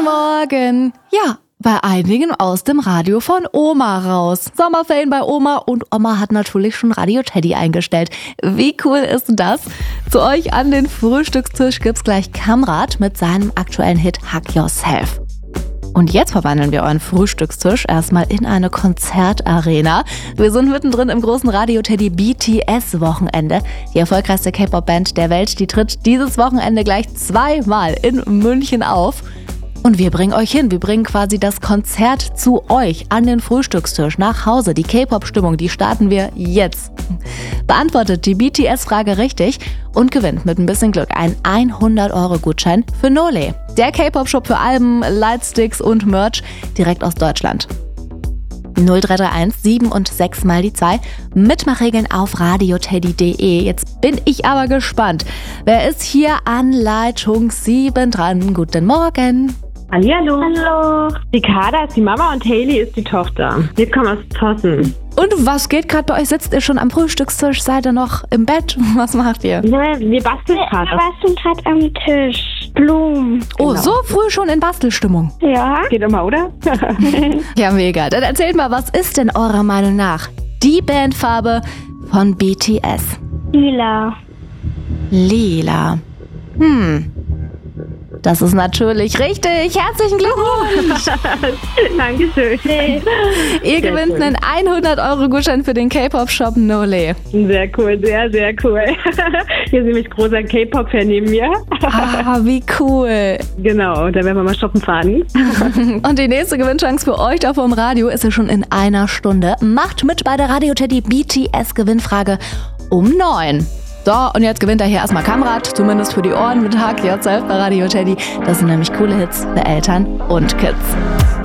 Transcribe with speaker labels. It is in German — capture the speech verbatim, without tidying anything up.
Speaker 1: Morgen. Ja, bei einigen aus dem Radio von Oma raus. Sommerferien bei Oma und Oma hat natürlich schon Radio Teddy eingestellt. Wie cool ist das? Zu euch an den Frühstückstisch gibt's gleich Kamrat mit seinem aktuellen Hit Hug Yourself. Und jetzt verwandeln wir euren Frühstückstisch erstmal in eine Konzertarena. Wir sind mittendrin im großen Radio Teddy B T S-Wochenende. Die erfolgreichste K-Pop-Band der Welt, die tritt dieses Wochenende gleich zweimal in München auf. Und wir bringen euch hin, wir bringen quasi das Konzert zu euch an den Frühstückstisch nach Hause. Die K-Pop-Stimmung, die starten wir jetzt. Beantwortet die B T S-Frage richtig und gewinnt mit ein bisschen Glück einen hundert Euro Gutschein für Nole. Der K-Pop-Shop für Alben, Lightsticks und Merch direkt aus Deutschland. null drei drei eins sieben und sechs mal die zwei. Mitmachregeln auf radioteddy punkt de. Jetzt bin ich aber gespannt. Wer ist hier an Leitung sieben dran? Guten Morgen.
Speaker 2: Hallihallo.
Speaker 3: Hallo.
Speaker 2: Die Kader ist die Mama und Hailey ist die Tochter. Wir kommen aus Tossen.
Speaker 1: Und was geht gerade bei euch? Sitzt ihr schon am Frühstückstisch? Seid ihr noch im Bett? Was macht ihr?
Speaker 2: Ja, wir basteln gerade.
Speaker 3: Wir basteln gerade am Tisch. Blumen.
Speaker 1: Oh,
Speaker 2: Genau.
Speaker 1: so früh schon in Bastelstimmung.
Speaker 3: Ja.
Speaker 2: Geht immer, oder?
Speaker 1: Ja, mega. Dann erzählt mal, was ist denn eurer Meinung nach die Bandfarbe von B T S?
Speaker 3: Lila.
Speaker 1: Lila. Hm. Das ist natürlich richtig. Herzlichen Glückwunsch.
Speaker 2: Dankeschön.
Speaker 1: Ihr gewinnt
Speaker 2: cool.
Speaker 1: einen hundert Euro Gutschein für den K-Pop-Shop Nole.
Speaker 2: Sehr cool, sehr, sehr cool. Hier ist nämlich großer K-Pop-Fan neben mir.
Speaker 1: Ah, wie cool.
Speaker 2: Genau, da werden wir mal shoppen fahren.
Speaker 1: Und die nächste Gewinnchance für euch da vom Radio ist ja schon in einer Stunde. Macht mit bei der Radio Teddy B T S Gewinnfrage um neun. So, und jetzt gewinnt er hier erstmal Kamrat, zumindest für die Ohren mit Hug Yourself bei Radio Teddy. Das sind nämlich coole Hits für Eltern und Kids.